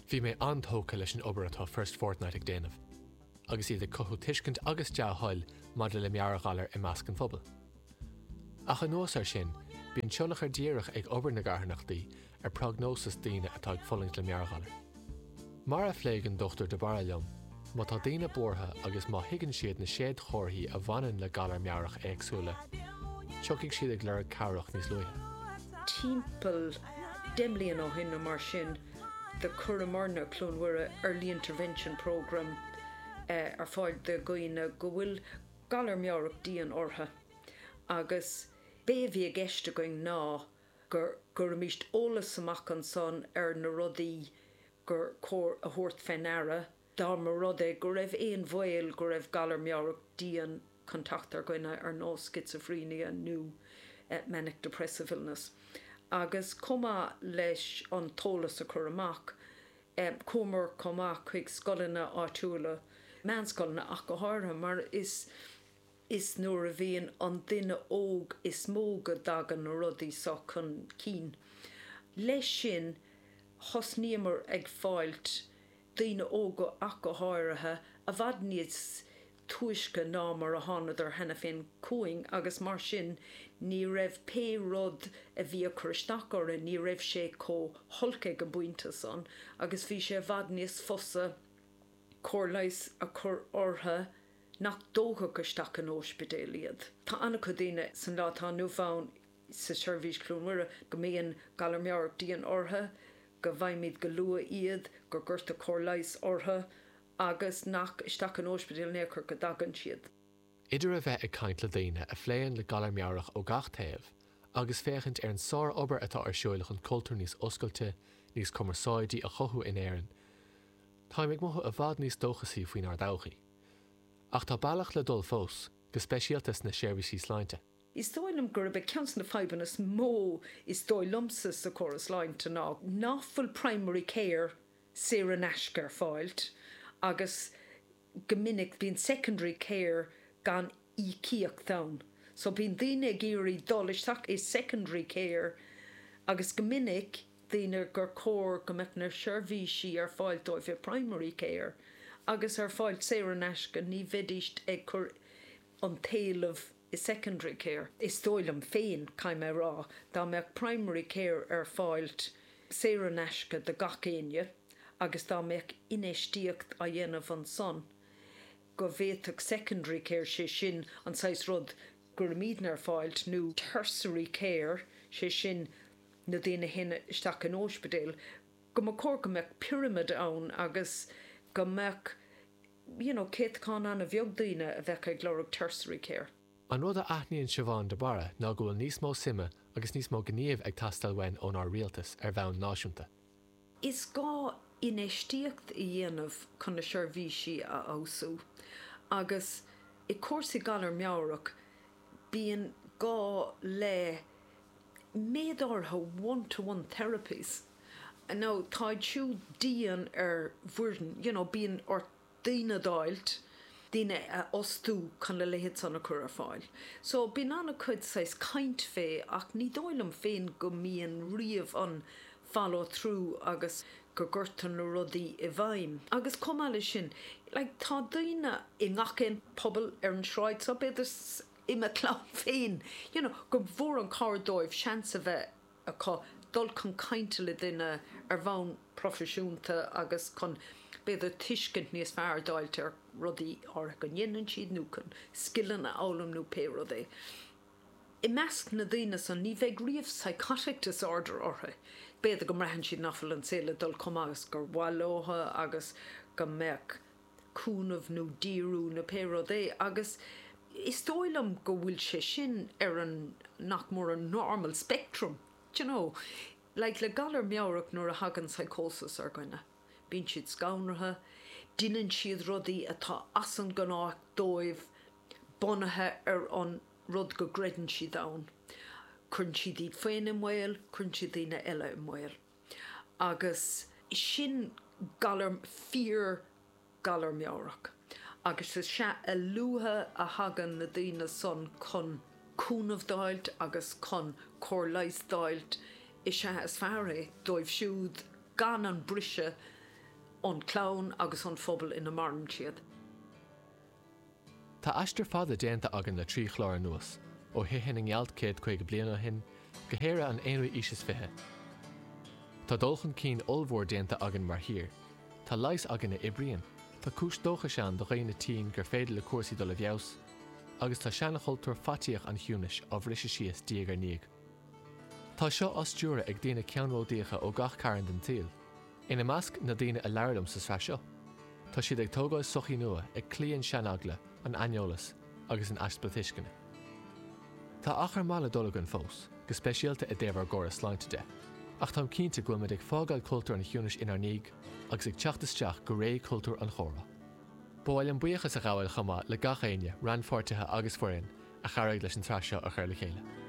Bhí mé antóca leis an obair atá first fortnight ag déanamh, agus iad cothú tuiscint agus deáil maidir le mearraghalar i measc an phobal. Ach an nuas ar sin, bíonn seolach ar díreach ag obair na garthanachtaí ar prognósis daoine atá ag folingt le mearraghalar. Mar a phléig an dochtúir de bara liom, má tá daoine bortha agus má higann siad na séad chóirthaí a bhanan le galar mearrach éagsúla, seoigh siad ag leir carach níos luithe. Timpeall demlíon ó hin mar sin the Curramarna clonhuire early intervention program ar fáil de goine go bhfuil galar mearrach díon ortha agus béhí a gceiste going ná gur míist ólas amach an son ar na rudaí gur cór a thuirt fenara dá mar rud é go raibh éon bhil go raibh galar mearrach díon contactar goine ar nó schizophrenia nó manic depressive illness. Agus cuma leis an tólas a chur amach, cumar cuma chuig scolanna áitiúla, meanscolanna ach go háirithe, mar is nuair a bhíonn an duine óg is mó go dagan na rudaí sa chun cín. Leis sin, thosníomar ag fáilt duine óga ach go háirithe a bhad níos tuisce ná mar a tháinig ar hena féin cúing agus mar sin ní raibh pe rud a bhí a chuirteach ortha ní raibh sé có holca go buinte san agus bhí sé bhad níos fosa comhlaes a chur ortha nach dócha goisteach an ospidéal. Tá anna chu daoine san lá tá nó bhain sa seirbhís clúnmhuire go mbíonn galar mearrach díon ortha, go bhaimid go lua iad go gcuirta comhlaes ortha agus nach isteach an ospidéal néchar go dagan siad. Idir a bheith ag caint le daoine a phléann le galar mearrach ó gach taobh, agus féchant ar an sár obair atá ar seoilech an cultúr níos oscailte, níos commerceáidí a chothú in éireann. Tá ag motha a bhd níos dóchasaí faoin ar dóchaí. Ach tá bailach le dul fós, go speisialtas na séirbhísí sláinte. Is dóilm gur be ceann na feibannas mó is dóil lumsas a choras láinte ná. Náfuil primary care séar an eiscear fáilt, agus gomininic bíon secondary care gan ícíoch dán. So bíon daoine géirí dólisteach is secondary care agus gomininic daoine gur cór go mbeadh na seirbhísí ar fáil dóibh primary care agus ar fáil séar an eisce ní bheidíist ag chur an taobh is secondary care. Is dóilm féin caiim mé rá dá meach primary care ar fáilt séar an eisce de gach éine agus dá meach inéistíocht a dhéanamh an son. Go bhhéadach secondary care sé sin an sais rud gur mídn ar fáilt nó tertiary care sé sin na daoine hinne isteach an ospidéal. Go má cór go meach pyramid ann agus go meach céad cá anna bheag daoine a bheith ag glórach tertiary care. An rud a aithníonn Siobhan de bara ná go bhfuil níos mó sime agus níos mó gníomh ag tastalhain ón ár rialtas ar bheann náisiúnta. Is gá inéistíocht i dhéanamh chun na seirbhísí a ósú, agus i cuasaí galar mearrach bíonn gá le méadártha one-to-one therapies. And now táid siú díon ar bhuirden, bíonn or daoine dáilt, daoine osú chun le léhéad sanna chur ar fáil. So bíonn anna chud sais caint fé ach ní dóilm féin go mbíonn riamh an follow through agus go gcuirtear na rudaí i bhaim. Agus cumáile sin, tá daoine i ngacén pobal ar an sráid sa beidir imime clán féin. Go bhór an cá dóibh seans a bheith a cá dul chun cainte le duine ar bhain profisiúnta agus chun beidir tuiscint níos fearr dáilt ar rudaí ára go dhéanann siad nó chun skillan a álam nó pe rud é. I measc na daoine san ní bheith riamh psychotic disorder ortha. Beidir go mreithann siad nafuil an céile dul cumágus gur bháilótha agus go mbeadh cúnamh nó díriú na pe rud é agus is dóilm go bhfuil sé sin ar an nach mór an normal spectrum. Le galar mearrach nuair a hagann psychosis ar goine. Bíonn siad scaunrathe, dineann siad rudaí atá as an gnáach dóibh bunathe ar an rud go greidann siad ann. Chun siad iad féin i mbaol, chun siad daoine eile i mbaol. Agus sin fear galar mearrach. Agus is se a luatha a hagan na daoine son chun cúnamh dáilt agus chun comhlaes dáilt is se as fearr é dóibh siúd gan an brise an clown agus an phobal ina marm siad. Tá aistir fada déanta agan le trí chlár nuas, ó hihin an gealt céad chuig bliana hin, gohéire an éanú isis fithe. Tá dulchan cín olmhór déanta agan mar hir, tá leis agan na ibrion, tá cúis dócha sean do réine tín gur féidir le cuasaí do le bheos, agus tá seanna chultúr fatíoch an hiúnis á bhrisise síos díogar níag. Tá seo osúra ag daoine ceanródaíocha ó gach cairn den tíl, ina measc na daoine a leirlumm sa seo. Tá siad ag tógáil sochaí nua ag clíonn seanagla an aneolalas agus an asplathiscinne. Tá achar mála dolagan fós, go speisialta a déobhar góra sláinte de, ach tá cínta gofuid ag fágáil cultúr an hiúnis inar níag agus ag teachtasteach go ré cultúr an chóra. Báil an buochas a gáil chumá le gach aine ran fortithe agus foireann a charaigh leis an traseo a chuir le chéile.